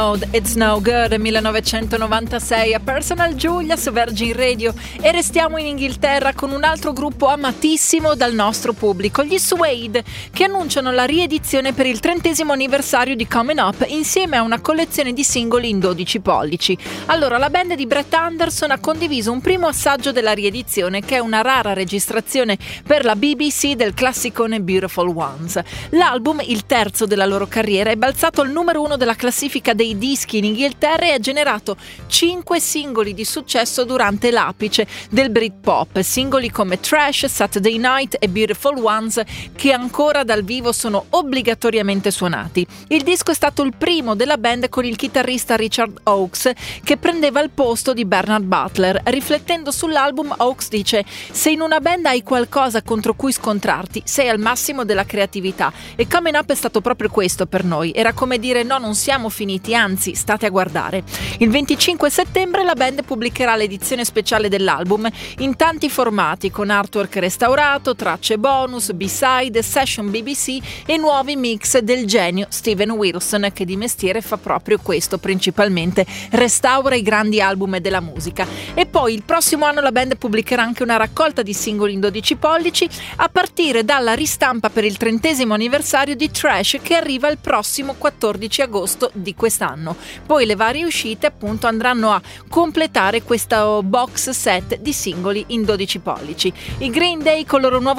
It's No Good 1996 a Personal Giulia su Virgin Radio, e restiamo in Inghilterra con un altro gruppo amatissimo dal nostro pubblico, gli Suede, che annunciano la riedizione per il 30° anniversario di Coming Up insieme a una collezione di singoli in 12 pollici. Allora, la band di Brett Anderson ha condiviso un primo assaggio della riedizione, che è una rara registrazione per la BBC del classicone Beautiful Ones. L'album, il terzo della loro carriera, è balzato al numero 1 della classifica dei dischi in Inghilterra e ha generato 5 singoli di successo durante l'apice del Britpop, singoli come Trash, Saturday Night e Beautiful Ones, che ancora dal vivo sono obbligatoriamente suonati. Il disco è stato il primo della band con il chitarrista Richard Oakes, che prendeva il posto di Bernard Butler. Riflettendo sull'album, Oakes dice: "Se in una band hai qualcosa contro cui scontrarti, sei al massimo della creatività, e Coming Up è stato proprio questo per noi. Era come dire: no, non siamo finiti, anzi, state a guardare". Il 25 settembre la band pubblicherà l'edizione speciale dell'album in tanti formati, con artwork restaurato, tracce bonus, B-side, session BBC e nuovi mix del genio Steven Wilson, che di mestiere fa proprio questo principalmente, restaura i grandi album della musica. E poi il prossimo anno la band pubblicherà anche una raccolta di singoli in 12 pollici, a partire dalla ristampa per il 30° anniversario di Trash, che arriva il prossimo 14 agosto di quest'anno. Poi le varie uscite appunto andranno a completare questo box set di singoli in 12 pollici. I Green Day con il loro nuovo